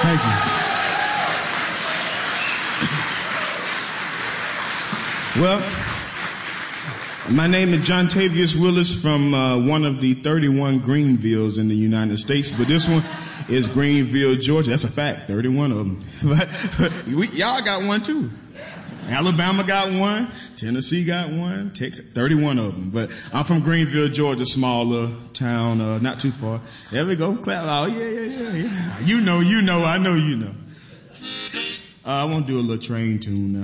Thank you. Well, my name is John Tavius Willis from one of the 31 Greenvilles in the United States, but this one is Greenville, Georgia. That's a fact, 31 of them. But y'all got one too. Alabama got one, Tennessee got one, Texas, 31 of them. But I'm from Greenville, Georgia, smaller town, not too far. There we go, clap. Oh, yeah. You know, I know you know. I want to do a little train tune now.